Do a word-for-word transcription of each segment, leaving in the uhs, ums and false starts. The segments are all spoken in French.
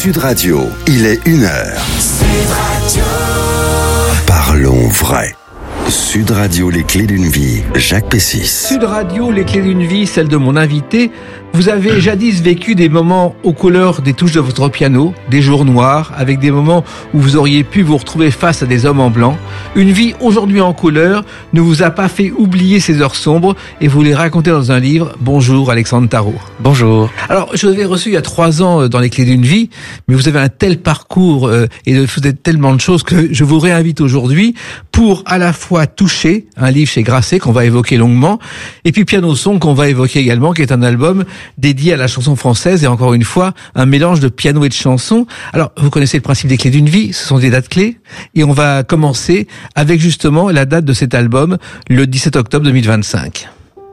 Sud Radio, il est une heure. Sud Radio. Parlons vrai. Sud Radio, les clés d'une vie, Jacques Pessis. Sud Radio, les clés d'une vie, celle de mon invité. Vous avez jadis vécu des moments aux couleurs des touches de votre piano, des jours noirs, avec des moments où vous auriez pu vous retrouver face à des hommes en blanc. Une vie aujourd'hui en couleur ne vous a pas fait oublier ces heures sombres et vous les racontez dans un livre. Bonjour Alexandre Tarot. Bonjour. Alors, je vous avais reçu il y a trois ans dans les clés d'une vie, mais vous avez un tel parcours euh, et vous faites tellement de choses que je vous réinvite aujourd'hui pour à la fois toucher un livre chez Grasset qu'on va évoquer longuement et puis Piano Son qu'on va évoquer également, qui est un album dédié à la chanson française et encore une fois un mélange de piano et de chanson. Alors vous connaissez le principe des clés d'une vie, ce sont des dates clés et on va commencer avec justement la date de cet album, le dix-sept octobre deux mille vingt-cinq.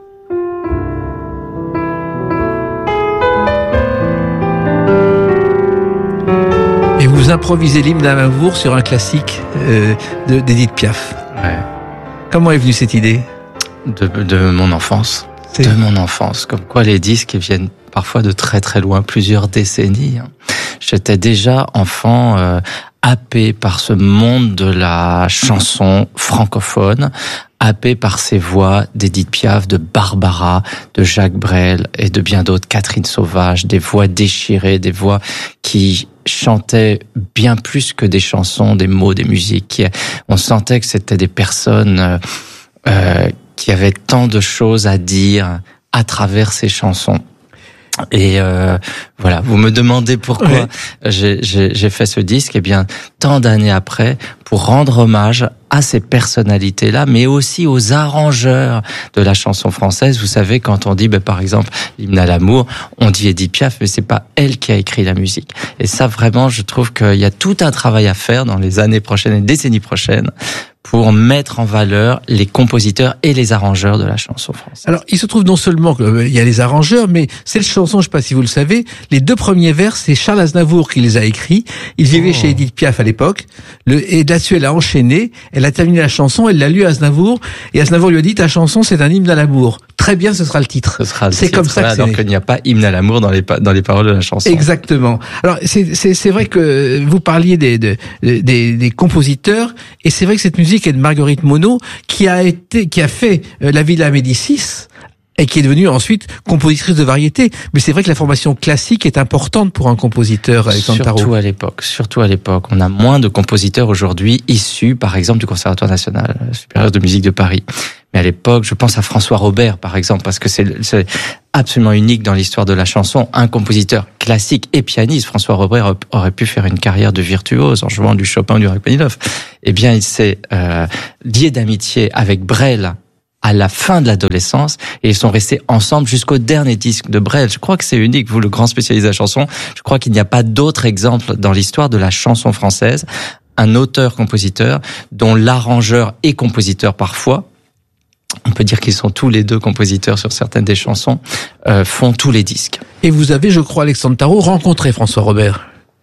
Et vous improvisez l'hymne d'Amour sur un classique euh, de, d'Edith Piaf. Ouais. Comment est venue cette idée ? De, de mon enfance. C'est... De mon enfance. Comme quoi les disques viennent parfois de très très loin, plusieurs décennies. J'étais déjà enfant euh, happé par ce monde de la chanson francophone, happé par ces voix d'Edith Piaf, de Barbara, de Jacques Brel et de bien d'autres, Catherine Sauvage, des voix déchirées, des voix qui chantaient bien plus que des chansons, des mots, des musiques. On sentait que c'était des personnes euh, euh, qui avaient tant de choses à dire à travers ces chansons. Et euh, voilà, vous me demandez pourquoi ouais. j'ai, j'ai, j'ai fait ce disque. Eh bien, tant d'années après, pour rendre hommage à ces personnalités-là, mais aussi aux arrangeurs de la chanson française. Vous savez, quand on dit, ben, par exemple, l'hymne à l'amour, on dit Edith Piaf, mais c'est pas elle qui a écrit la musique. Et ça, vraiment, je trouve qu'il y a tout un travail à faire dans les années prochaines et décennies prochaines pour mettre en valeur les compositeurs et les arrangeurs de la chanson française. Alors, il se trouve non seulement qu'il y a les arrangeurs, mais cette chanson, je ne sais pas si vous le savez, les deux premiers vers, c'est Charles Aznavour qui les a écrits. Il vivait oh. chez Edith Piaf à l'époque. Le, et là-dessus, elle a enchaîné. Elle a terminé la chanson, elle l'a lu à Aznavour. Et Aznavour lui a dit, ta chanson, c'est un hymne à l'amour. Très bien, ce sera le titre. Ce sera le c'est titre, comme ça que alors c'est. qu'il n'y a pas hymne à l'amour dans les, dans les paroles de la chanson. Exactement. Alors, c'est, c'est, c'est vrai que vous parliez des, des, des, des compositeurs. Et c'est vrai que cette musique est de Marguerite Monod, qui a été, qui a fait euh, La Villa Médicis, et qui est devenue ensuite compositrice de variété. Mais c'est vrai que la formation classique est importante pour un compositeur, Alexandre Tarot. Surtout à l'époque. Surtout à l'époque. On a moins de compositeurs aujourd'hui issus, par exemple, du Conservatoire national supérieur de musique de Paris. Mais à l'époque, je pense à François Robert, par exemple, parce que c'est, c'est absolument unique dans l'histoire de la chanson. Un compositeur classique et pianiste, François Robert aurait pu faire une carrière de virtuose en jouant du Chopin ou du Rachmaninoff. Eh bien, il s'est euh, lié d'amitié avec Brel à la fin de l'adolescence, et ils sont restés ensemble jusqu'au dernier disque de Brel. Je crois que c'est unique, vous, le grand spécialiste de la chanson. Je crois qu'il n'y a pas d'autre exemple dans l'histoire de la chanson française. Un auteur-compositeur dont l'arrangeur est compositeur parfois, on peut dire qu'ils sont tous les deux compositeurs sur certaines des chansons, euh, font tous les disques. Et vous avez, je crois, Alexandre Tarot, rencontré François Robert.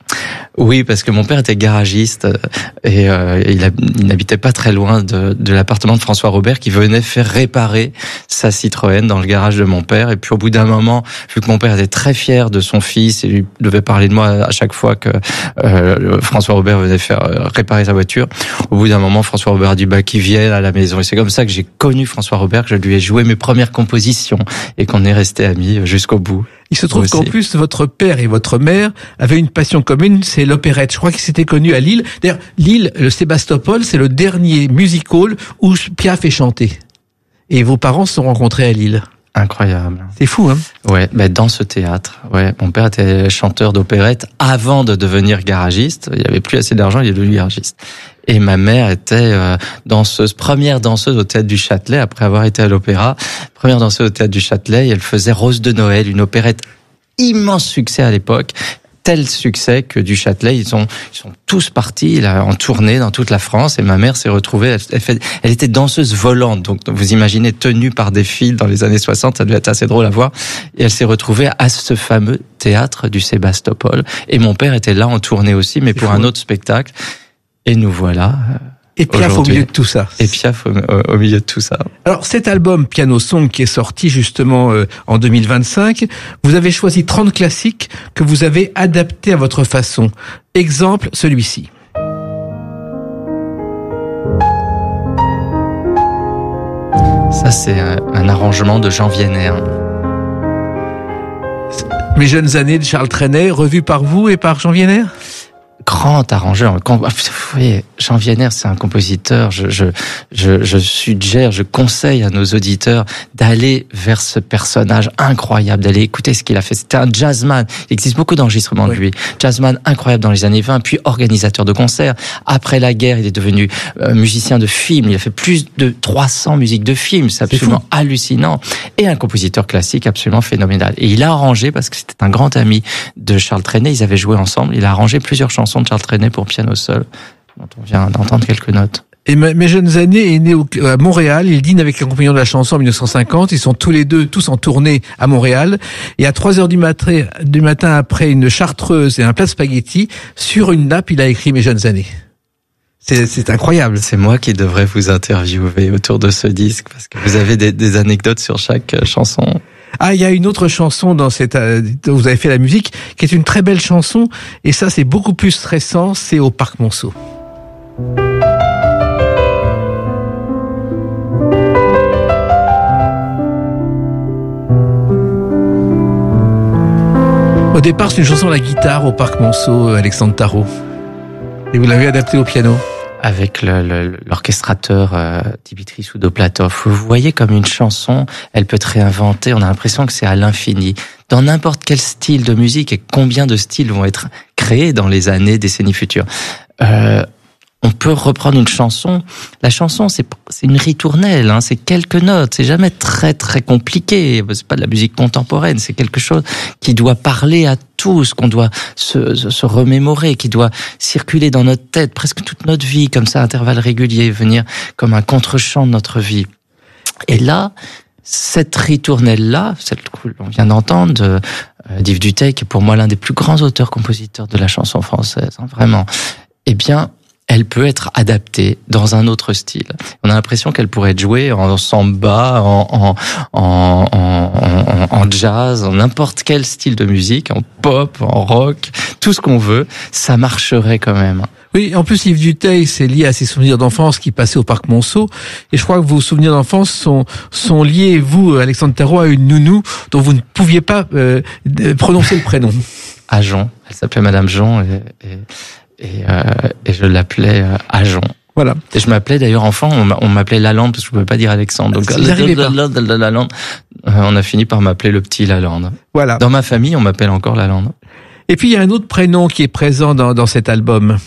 Oui, parce que mon père était garagiste et euh, il, a, il n'habitait pas très loin de, de l'appartement de François Robert, qui venait faire réparer sa Citroën dans le garage de mon père. Et puis au bout d'un moment, vu que mon père était très fier de son fils et lui devait parler de moi à chaque fois que euh, François Robert venait faire réparer sa voiture, au bout d'un moment, François Robert a dit bah qu'il vienne à la maison. Et c'est comme ça que j'ai connu François Robert, que je lui ai joué mes premières compositions et qu'on est restés amis jusqu'au bout. Il se trouve aussi qu'en plus, votre père et votre mère avaient une passion commune, c'est l'opérette. Je crois qu'ils s'étaient connus à Lille. D'ailleurs, Lille, le Sébastopol, c'est le dernier music hall où Piaf est chanté. Et vos parents se sont rencontrés à Lille. Incroyable. C'est fou, hein? Ouais, ben dans ce théâtre. Ouais, mon père était chanteur d'opérette avant de devenir garagiste. Il avait plus assez d'argent, il est devenu garagiste. Et ma mère était euh, danseuse, première danseuse au théâtre du Châtelet après avoir été à l'opéra. Première danseuse au théâtre du Châtelet, et elle faisait Rose de Noël, une opérette immense succès à l'époque. Tel succès que du Châtelet, ils sont, ils sont tous partis là, en tournée dans toute la France, et ma mère s'est retrouvée, elle, elle, fait, elle était danseuse volante, donc vous imaginez, tenue par des fils dans les années soixante, ça devait être assez drôle à voir, et elle s'est retrouvée à ce fameux théâtre du Sébastopol, et mon père était là en tournée aussi, mais pour un autre spectacle, et nous voilà Et Piaf au milieu de tout ça. Et Piaf au, au, au milieu de tout ça. Alors cet album Piano Song qui est sorti justement euh, en deux mille vingt-cinq, vous avez choisi trente classiques que vous avez adaptés à votre façon. Exemple, celui-ci. Ça c'est un, un arrangement de Jean Vienner. Mes jeunes années de Charles Trenet, revues par vous et par Jean Vienner ? Grand arrangeur. Vous voyez, Jean Vienner, c'est un compositeur. Je, je, je, je suggère, je conseille à nos auditeurs d'aller vers ce personnage incroyable, d'aller écouter ce qu'il a fait. C'était un jazzman. Il existe beaucoup d'enregistrements oui. de lui. Jazzman incroyable dans les années vingt, puis organisateur de concerts. Après la guerre, il est devenu euh, musicien de film. Il a fait plus de trois cents musiques de films. C'est absolument c'est hallucinant. Et un compositeur classique absolument phénoménal. Et il a arrangé, parce que c'était un grand ami de Charles Trenet, ils avaient joué ensemble, il a arrangé plusieurs chansons de Charles Trenet pour piano seul, dont on vient d'entendre quelques notes. Et Mes jeunes années est né au, à Montréal. Il dîne avec les compagnons de la chanson en mille neuf cent cinquante. Ils sont tous les deux, tous en tournée à Montréal. Et à trois heures du matin, du matin après une chartreuse et un plat de spaghettis, sur une nappe, il a écrit Mes jeunes années. C'est, c'est incroyable. C'est moi qui devrais vous interviewer autour de ce disque, parce que vous avez des, des anecdotes sur chaque chanson. Ah, il y a une autre chanson dans cette, euh, dont vous avez fait la musique, qui est une très belle chanson, et ça c'est beaucoup plus stressant, c'est au Parc Monceau. Au départ, c'est une chanson à la guitare au Parc Monceau, Alexandre Tarot. Et vous l'avez adaptée au piano. Avec le, le, l'orchestrateur euh, Dimitri Soudoplatov. Vous voyez comme une chanson, elle peut être réinventée, on a l'impression que c'est à l'infini. Dans n'importe quel style de musique, et combien de styles vont être créés dans les années, décennies futures. Euh, on peut reprendre une chanson. La chanson, c'est, c'est une ritournelle, hein, c'est quelques notes, c'est jamais très très compliqué. C'est pas de la musique contemporaine, c'est quelque chose qui doit parler à tous, qu'on doit se, se, se remémorer, qui doit circuler dans notre tête presque toute notre vie, comme ça, à intervalles réguliers, venir comme un contre-champ de notre vie. Et là, cette ritournelle-là, celle qu'on vient d'entendre, de, euh, d'Yves Duteil, qui est pour moi l'un des plus grands auteurs-compositeurs de la chanson française, hein, vraiment, eh bien, elle peut être adaptée dans un autre style. On a l'impression qu'elle pourrait être jouée en samba, en, en, en, en, en jazz, en n'importe quel style de musique, en pop, en rock, tout ce qu'on veut, ça marcherait quand même. Oui, en plus Yves Duteil, c'est lié à ses souvenirs d'enfance qui passaient au Parc Monceau, et je crois que vos souvenirs d'enfance sont sont liés, vous, Alexandre Tarot, à une nounou dont vous ne pouviez pas euh, prononcer le prénom. À Jon, elle s'appelait Madame Jon, et, et... Et, euh, et je l'appelais euh, Ajon. Voilà. Et je m'appelais d'ailleurs enfant, on m'appelait Lalande parce que je pouvais pas dire Alexandre. Donc Lalande, on a fini par m'appeler le petit Lalande. Voilà. Dans ma famille, on m'appelle encore Lalande. Et puis il y a un autre prénom qui est présent dans, dans cet album.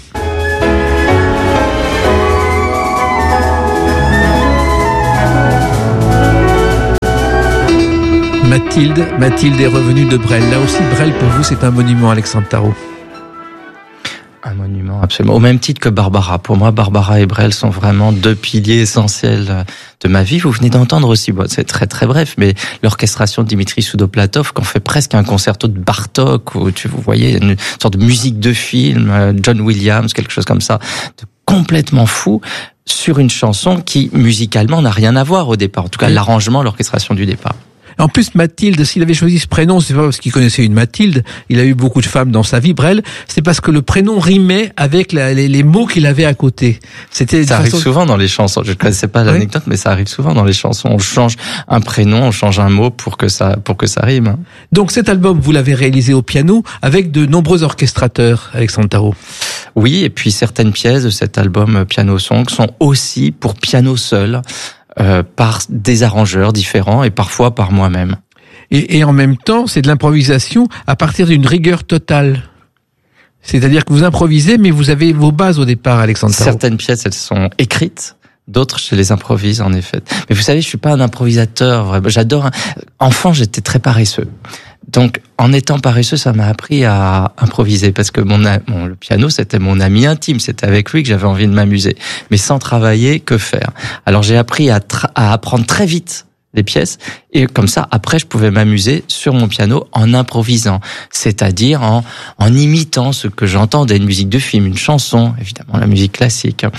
Mathilde, Mathilde est revenue de Brel. Là aussi, Brel pour vous, c'est un monument, Alexandre Tarot. Un monument, absolument. Au même titre que Barbara. Pour moi, Barbara et Brel sont vraiment deux piliers essentiels de ma vie. Vous venez d'entendre aussi, bon, c'est très très bref, mais l'orchestration de Dimitri Soudoplatov, qu'on fait presque un concerto de Bartók, où tu, vous voyez, une sorte de musique de film, John Williams, quelque chose comme ça, de complètement fou, sur une chanson qui, musicalement, n'a rien à voir au départ. En tout cas, oui. L'arrangement, l'orchestration du départ. En plus, Mathilde, s'il avait choisi ce prénom, c'est pas parce qu'il connaissait une Mathilde, il a eu beaucoup de femmes dans sa vie, Brel, c'est parce que le prénom rimait avec la, les, les mots qu'il avait à côté. C'était ça arrive façon... souvent dans les chansons, je ne connaissais pas l'anecdote, oui. Mais ça arrive souvent dans les chansons, on change un prénom, on change un mot pour que ça, pour que ça rime. Donc cet album, vous l'avez réalisé au piano avec de nombreux orchestrateurs, Alexandre Tarot. Oui, et puis certaines pièces de cet album Piano Song sont aussi pour piano seul, Euh, par des arrangeurs différents et parfois par moi-même. Et, et en même temps, c'est de l'improvisation à partir d'une rigueur totale. C'est-à-dire que vous improvisez, mais vous avez vos bases au départ, Alexandre Tarot. Certaines pièces, elles sont écrites. D'autres, je les improvise, en effet. Mais vous savez, je suis pas un improvisateur, vraiment. J'adore un... Enfant, j'étais très paresseux. Donc, en étant paresseux, ça m'a appris à improviser parce que mon, mon le piano, c'était mon ami intime. C'était avec lui que j'avais envie de m'amuser. Mais sans travailler, que faire? Alors, j'ai appris à, tra- à apprendre très vite les pièces et comme ça, après, je pouvais m'amuser sur mon piano en improvisant. C'est-à-dire en, en imitant ce que j'entendais, une musique de film, une chanson, évidemment, la musique classique.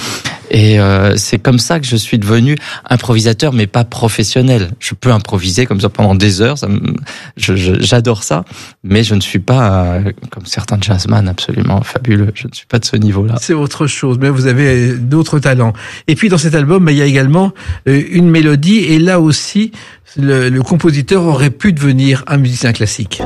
Et euh, c'est comme ça que je suis devenu improvisateur, mais pas professionnel. Je peux improviser comme ça pendant des heures, ça me, je, je, j'adore ça, mais je ne suis pas euh, comme certains jazzman absolument fabuleux. Je ne suis pas de ce niveau-là. C'est autre chose, mais vous avez d'autres talents. Et puis dans cet album, il y a également une mélodie, et là aussi, le, le compositeur aurait pu devenir un musicien classique.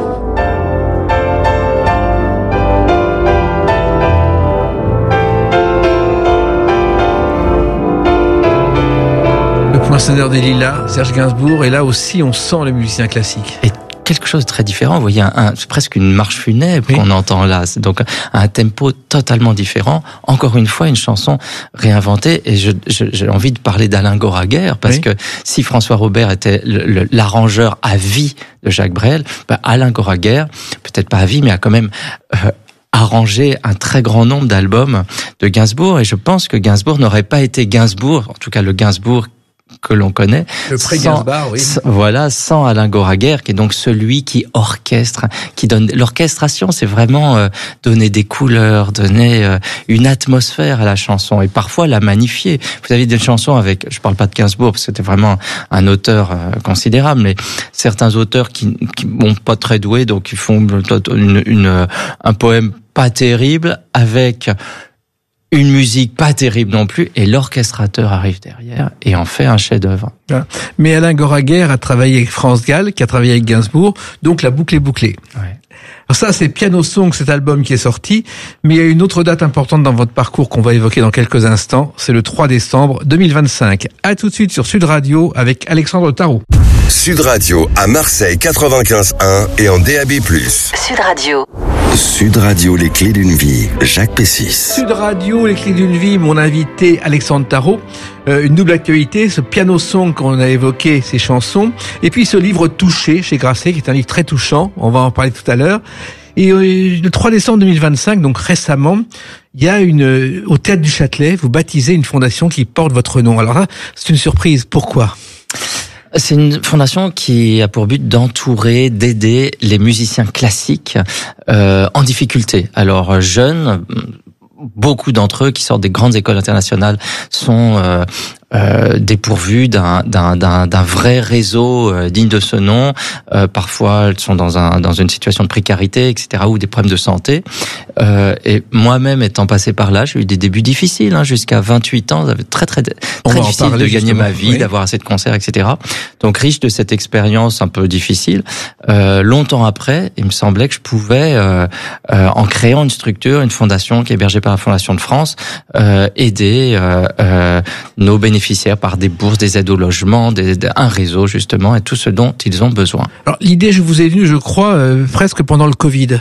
Poinçonneur des lilas, Serge Gainsbourg, et là aussi on sent le musicien classique. Et quelque chose de très différent, vous voyez, un, un, c'est presque une marche funèbre oui. qu'on entend là, c'est donc un tempo totalement différent, encore une fois une chanson réinventée, et je, je, j'ai envie de parler d'Alain Goraguer, parce oui. que si François Robert était le, le, l'arrangeur à vie de Jacques Brel, ben Alain Goraguer, peut-être pas à vie, mais a quand même... Euh, arrangé un très grand nombre d'albums de Gainsbourg, et je pense que Gainsbourg n'aurait pas été Gainsbourg, en tout cas le Gainsbourg que l'on connaît. Le pré-Gainsbourg, oui. Sans, voilà, sans Alain Goraguer, qui est donc celui qui orchestre, qui donne, l'orchestration, c'est vraiment euh, donner des couleurs, donner euh, une atmosphère à la chanson, et parfois la magnifier. Vous avez des chansons avec, je parle pas de Gainsbourg, parce que c'était vraiment un auteur euh, considérable, mais certains auteurs qui, qui bon, pas très doués, donc ils font une, une, un poème pas terrible, avec une musique pas terrible non plus, et l'orchestrateur arrive derrière et en fait un chef-d'œuvre. Mais Alain Goraguer a travaillé avec France Gall, qui a travaillé avec Gainsbourg, donc la boucle est bouclée. Ouais. Alors ça, c'est Piano Song, cet album qui est sorti, mais il y a une autre date importante dans votre parcours qu'on va évoquer dans quelques instants, c'est le trois décembre deux mille vingt-cinq. À tout de suite sur Sud Radio avec Alexandre Tarot. Sud Radio à Marseille quatre-vingt-quinze un et en D A B plus. Sud Radio. Sud Radio, les clés d'une vie, Jacques Pessis. Sud Radio, les clés d'une vie, mon invité Alexandre Tarot. Euh, une double actualité, ce Piano Song qu'on a évoqué, ces chansons, et puis ce livre Touché chez Grasset, qui est un livre très touchant, on va en parler tout à l'heure. Et euh, le trois décembre deux mille vingt-cinq, donc récemment, il y a une au Théâtre du Châtelet, vous baptisez une fondation qui porte votre nom. Alors là, c'est une surprise. Pourquoi ? C'est une fondation qui a pour but d'entourer, d'aider les musiciens classiques euh, en difficulté. Alors jeunes, beaucoup d'entre eux qui sortent des grandes écoles internationales sont euh, euh, dépourvus d'un, d'un, d'un, d'un vrai réseau euh, digne de ce nom. Euh, parfois, ils sont dans un dans une situation de précarité, et cetera, ou des problèmes de santé. Euh, et moi-même étant passé par là, j'ai eu des débuts difficiles, hein, jusqu'à vingt-huit ans, ça très très très difficile de gagner ma vie, oui. d'avoir assez de concerts, et cetera. Donc riche de cette expérience un peu difficile. Euh, longtemps après, il me semblait que je pouvais, euh, euh, en créant une structure, une fondation qui est hébergée par la Fondation de France, euh, aider euh, euh, nos bénéficiaires par des bourses, des aides au logement, des, un réseau justement, et tout ce dont ils ont besoin. Alors l'idée, je vous ai venue, je crois, euh, presque pendant le Covid.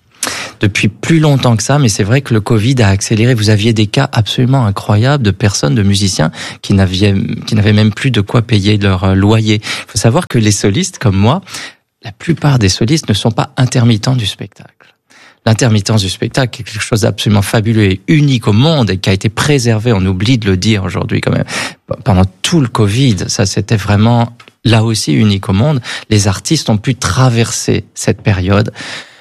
Depuis plus longtemps que ça, mais c'est vrai que le Covid a accéléré. Vous aviez des cas absolument incroyables de personnes, de musiciens qui n'avaient, qui n'avaient même plus de quoi payer leur loyer. Il faut savoir que les solistes comme moi, la plupart des solistes ne sont pas intermittents du spectacle. L'intermittence du spectacle est quelque chose d'absolument fabuleux et unique au monde, et qui a été préservé, on oublie de le dire aujourd'hui quand même, pendant tout le Covid. Ça, c'était vraiment là aussi unique au monde. Les artistes ont pu traverser cette période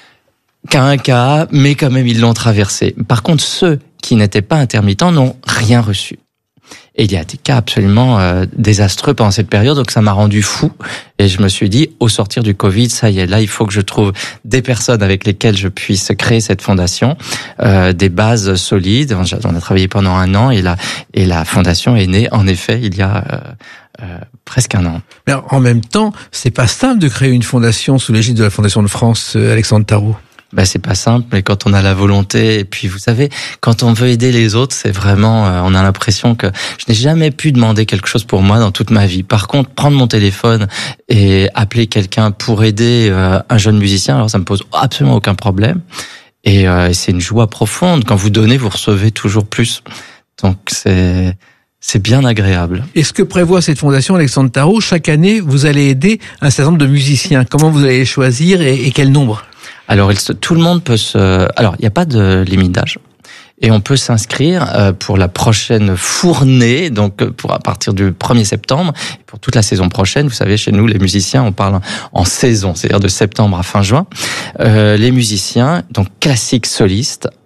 qu'à un cas, mais quand même ils l'ont traversé. Par contre, ceux qui n'étaient pas intermittents n'ont rien reçu. Et il y a des cas absolument euh, désastreux pendant cette période, donc ça m'a rendu fou. Et je me suis dit, au sortir du Covid, ça y est, là, il faut que je trouve des personnes avec lesquelles je puisse créer cette fondation, euh, des bases solides. On a travaillé pendant un an, et la, et la fondation est née, en effet, il y a euh, euh, presque un an. Mais en même temps, c'est pas simple de créer une fondation sous l'égide de la Fondation de France, Alexandre Tarot. Ben c'est pas simple, mais quand on a la volonté, et puis vous savez, quand on veut aider les autres, c'est vraiment, euh, on a l'impression que je n'ai jamais pu demander quelque chose pour moi dans toute ma vie. Par contre, prendre mon téléphone et appeler quelqu'un pour aider euh, un jeune musicien, alors ça me pose absolument aucun problème. Et euh, c'est une joie profonde. Quand vous donnez, vous recevez toujours plus. Donc c'est c'est bien agréable. Et ce que prévoit cette fondation, Alexandre Tarot, chaque année, vous allez aider un certain nombre de musiciens. Comment vous allez les choisir, et, et quel nombre ? Alors, il se, tout le monde peut se... Alors, il n'y a pas de limite d'âge. Et on peut s'inscrire euh, pour la prochaine fournée, donc pour à partir du premier septembre, et pour toute la saison prochaine. Vous savez, chez nous, les musiciens, on parle en saison, c'est-à-dire de septembre à fin juin. Euh, les musiciens, donc classiques solistes,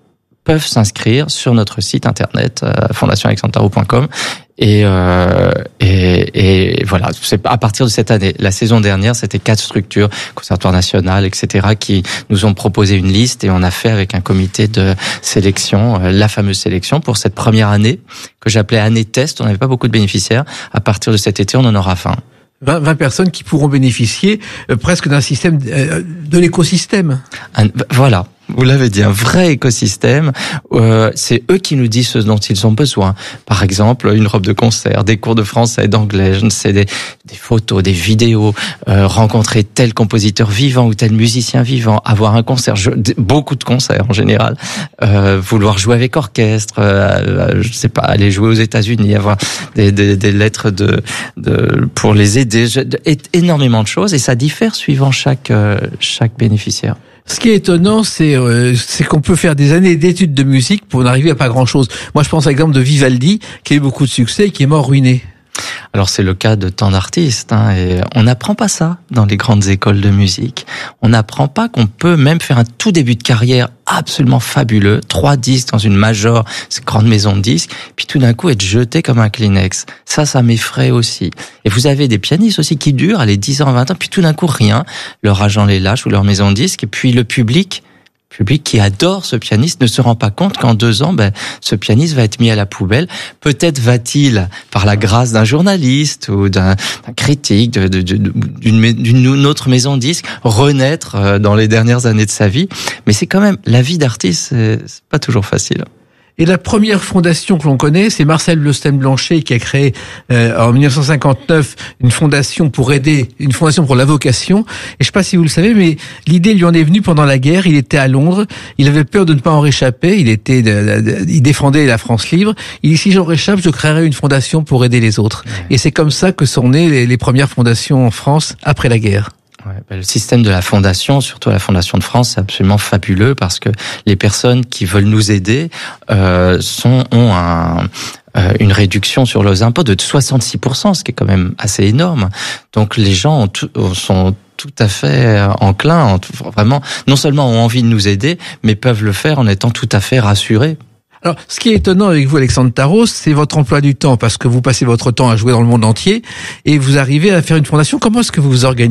peuvent s'inscrire sur notre site internet euh, fondation alexandre tarot point com. Et, euh, et, et voilà, c'est à partir de cette année. La saison dernière, c'était quatre structures, Conservatoire national, et cetera, qui nous ont proposé une liste et on a fait avec un comité de sélection, euh, la fameuse sélection pour cette première année que j'appelais année test. On n'avait pas beaucoup de bénéficiaires. À partir de cet été, on en aura vingt. vingt, vingt personnes qui pourront bénéficier euh, presque d'un système, euh, de l'écosystème. Un, voilà. Vous l'avez dit, un vrai écosystème. Euh, c'est eux qui nous disent ce dont ils ont besoin. Par exemple, une robe de concert, des cours de français, d'anglais, je ne sais, des, des photos, des vidéos, euh, rencontrer tel compositeur vivant ou tel musicien vivant, avoir un concert, je, beaucoup de concerts en général, euh, vouloir jouer avec orchestre, euh, je sais pas, aller jouer aux États-Unis, avoir des, des, des lettres de, de pour les aider, je, énormément de choses et ça diffère suivant chaque euh, chaque bénéficiaire. Ce qui est étonnant, c'est euh, c'est qu'on peut faire des années d'études de musique pour n'arriver à pas grand-chose. Moi, je pense à l'exemple de Vivaldi, qui a eu beaucoup de succès et qui est mort ruiné. Alors c'est le cas de tant d'artistes, hein, et on n'apprend pas ça dans les grandes écoles de musique. On n'apprend pas qu'on peut même faire un tout début de carrière absolument fabuleux, trois disques dans une major, cette grande maison de disques, puis tout d'un coup être jeté comme un Kleenex. Ça, ça m'effraie aussi. Et vous avez des pianistes aussi qui durent, allez, dix ans, vingt ans, puis tout d'un coup rien, leur agent les lâche ou leur maison de disques, et puis le public... public qui adore ce pianiste ne se rend pas compte qu'en deux ans, ben, ce pianiste va être mis à la poubelle. Peut-être va-t-il, par la grâce d'un journaliste ou d'un, d'un critique, de, de, de, d'une, d'une autre maison de disques, renaître dans les dernières années de sa vie. Mais c'est quand même, la vie d'artiste, c'est, c'est pas toujours facile. Et la première fondation que l'on connaît, c'est Marcel Bleustein-Blanchet qui a créé euh, en dix-neuf cent cinquante-neuf une fondation pour aider, une fondation pour la vocation. Et je sais pas si vous le savez, mais l'idée lui en est venue pendant la guerre. Il était à Londres, il avait peur de ne pas en réchapper. Il était, de, de, il défendait la France libre. Il dit si j'en réchappe, je créerai une fondation pour aider les autres. Et c'est comme ça que sont nées les, les premières fondations en France après la guerre. Ouais, bah le système de la fondation, surtout la Fondation de France, c'est absolument fabuleux parce que les personnes qui veulent nous aider euh, sont ont un, euh, une réduction sur leurs impôts de soixante-six pour cent, ce qui est quand même assez énorme. Donc les gens ont tout, sont tout à fait enclins, vraiment, non seulement ont envie de nous aider, mais peuvent le faire en étant tout à fait rassurés. Alors, ce qui est étonnant avec vous, Alexandre Tarot, c'est votre emploi du temps, parce que vous passez votre temps à jouer dans le monde entier et vous arrivez à faire une fondation. Comment est-ce que vous vous organisez ?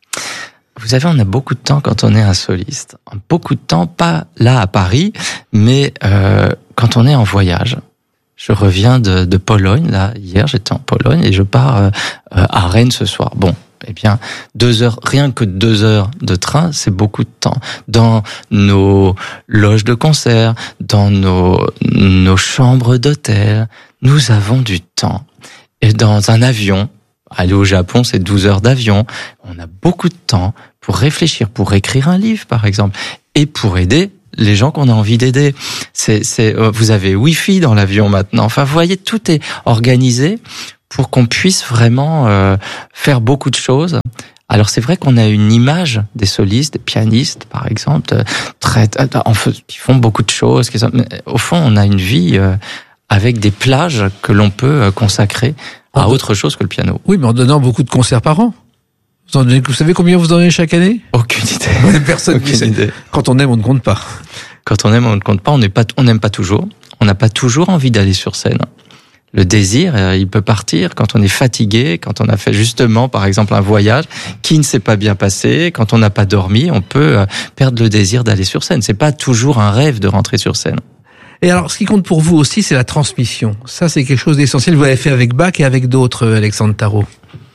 Vous savez, on a beaucoup de temps quand on est un soliste. Beaucoup de temps, pas là à Paris, mais euh, quand on est en voyage. Je reviens de, de Pologne, là, hier j'étais en Pologne et je pars euh, à Rennes ce soir. Bon, eh bien, deux heures, rien que deux heures de train, c'est beaucoup de temps. Dans nos loges de concert, dans nos, nos chambres d'hôtel, nous avons du temps. Et dans un avion, aller au Japon, c'est douze heures d'avion. On a beaucoup de temps pour réfléchir, pour écrire un livre, par exemple, et pour aider les gens qu'on a envie d'aider. C'est, c'est, vous avez Wi-Fi dans l'avion maintenant. Enfin, vous voyez, tout est organisé pour qu'on puisse vraiment euh, faire beaucoup de choses. Alors c'est vrai qu'on a une image des solistes, des pianistes, par exemple, très, qui font beaucoup de choses. Mais au fond, on a une vie euh, avec des plages que l'on peut consacrer à autre chose que le piano. Oui, mais en donnant beaucoup de concerts par an. Vous, en donnez, vous savez combien vous en donnez chaque année ? Aucune idée. Personne. Aucune idée. Quand on aime, on ne compte pas. Quand on aime, on ne compte pas. On n'est pas, on n'aime pas toujours. On n'a pas toujours envie d'aller sur scène. Le désir, il peut partir quand on est fatigué, quand on a fait justement, par exemple, un voyage qui ne s'est pas bien passé, quand on n'a pas dormi, on peut perdre le désir d'aller sur scène. C'est pas toujours un rêve de rentrer sur scène. Et alors, ce qui compte pour vous aussi, c'est la transmission. Ça, c'est quelque chose d'essentiel. Vous l'avez fait avec Bach et avec d'autres, Alexandre Tarot.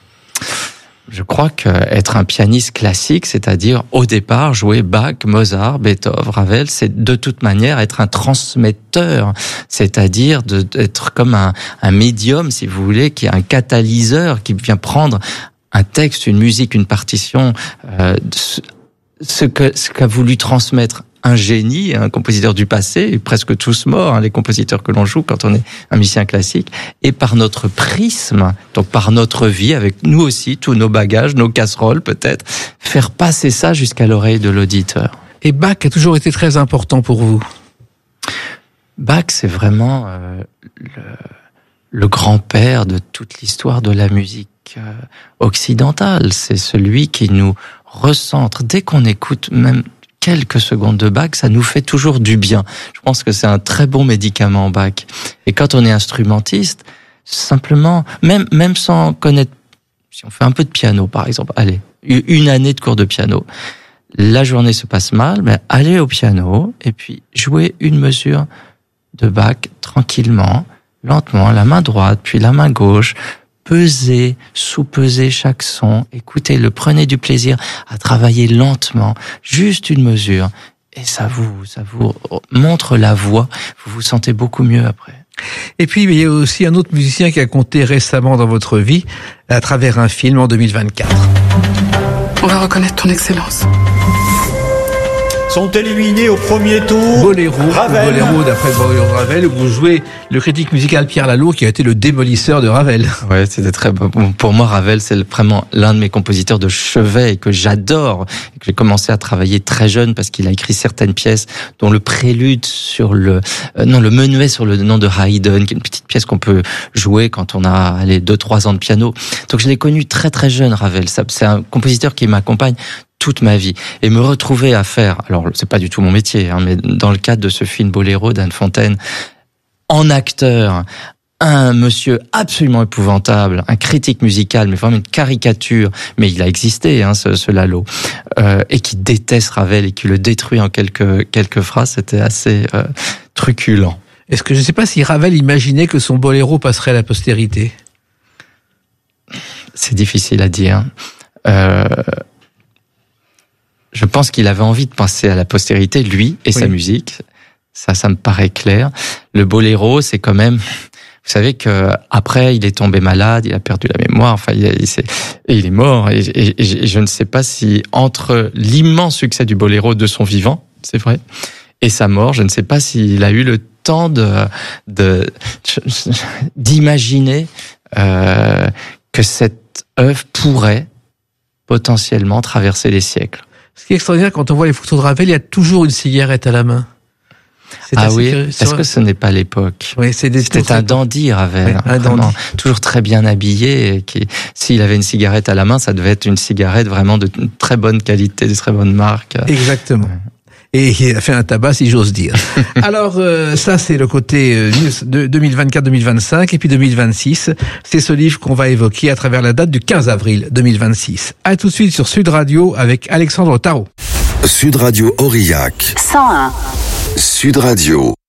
Je crois qu'être un pianiste classique, c'est-à-dire au départ jouer Bach, Mozart, Beethoven, Ravel, c'est de toute manière être un transmetteur, c'est-à-dire de, d'être comme un, un médium, si vous voulez, qui est un catalyseur, qui vient prendre un texte, une musique, une partition, euh, ce que ce qu'a voulu transmettre un génie, un compositeur du passé, presque tous morts, hein, les compositeurs que l'on joue quand on est un musicien classique, et par notre prisme, donc par notre vie, avec nous aussi, tous nos bagages, nos casseroles peut-être, faire passer ça jusqu'à l'oreille de l'auditeur. Et Bach a toujours été très important pour vous. Bach, c'est vraiment euh, le, le grand-père de toute l'histoire de la musique euh, occidentale. C'est celui qui nous recentre, dès qu'on écoute même quelques secondes de Bach, ça nous fait toujours du bien. Je pense que c'est un très bon médicament, Bach. Et quand on est instrumentiste, simplement, même, même sans connaître, si on fait un peu de piano, par exemple, allez, une année de cours de piano, la journée se passe mal, mais allez au piano et puis jouez une mesure de Bach tranquillement, lentement, la main droite, puis la main gauche, pesez, sous-pesez chaque son, écoutez-le, prenez du plaisir à travailler lentement, juste une mesure, et ça vous, ça vous montre la voix, vous vous sentez beaucoup mieux après. Et puis, il y a aussi un autre musicien qui a compté récemment dans votre vie, à travers un film en deux mille vingt-quatre. On va reconnaître ton excellence. Sont éliminés au premier tour. Boléro, Ravel. Boléro d'après Boléro de Ravel, où vous jouez le critique musical Pierre Lalour, qui a été le démolisseur de Ravel. Ouais, c'était très bon. Pour moi, Ravel, c'est vraiment l'un de mes compositeurs de chevet et que j'adore, et que j'ai commencé à travailler très jeune parce qu'il a écrit certaines pièces, dont le prélude sur le, euh, non, le menuet sur le nom de Haydn, qui est une petite pièce qu'on peut jouer quand on a, allez, deux, trois ans de piano. Donc, je l'ai connu très, très jeune, Ravel. C'est un compositeur qui m'accompagne toute ma vie. Et me retrouver à faire, alors c'est pas du tout mon métier, hein, mais dans le cadre de ce film Boléro d'Anne Fontaine, en acteur, un monsieur absolument épouvantable, un critique musical, mais vraiment une caricature, mais il a existé, hein, ce, ce Lalo, euh, et qui déteste Ravel et qui le détruit en quelques, quelques phrases, c'était assez euh, truculent. Est-ce que je ne sais pas si Ravel imaginait que son Boléro passerait à la postérité? C'est difficile à dire. Euh, Je pense qu'il avait envie de passer à la postérité, lui et oui. sa musique. Ça, ça me paraît clair. Le boléro, c'est quand même, vous savez que après, il est tombé malade, il a perdu la mémoire, enfin, il, il, est, et il est mort. Et, et, et je ne sais pas si entre l'immense succès du boléro de son vivant, c'est vrai, et sa mort, je ne sais pas s'il a eu le temps de, de d'imaginer euh, que cette œuvre pourrait potentiellement traverser les siècles. Ce qui est extraordinaire, quand on voit les photos de Ravel, il y a toujours une cigarette à la main. C'est ah oui, que, est-ce que ce n'est pas l'époque? Oui, c'est des C'était un dandy, Ravel. Oui, un dandy. Toujours très bien habillé. Et qui, s'il avait une cigarette à la main, ça devait être une cigarette vraiment de très bonne qualité, de très bonne marque. Exactement. Ouais. Et il a fait un tabac, si j'ose dire. Alors, euh, ça, c'est le côté euh, de deux mille vingt-quatre deux mille vingt-cinq. Et puis deux mille vingt-six, c'est ce livre qu'on va évoquer à travers la date du quinze avril deux mille vingt-six. À tout de suite sur Sud Radio avec Alexandre Tarot. Sud Radio Aurillac. cent un. Sud Radio.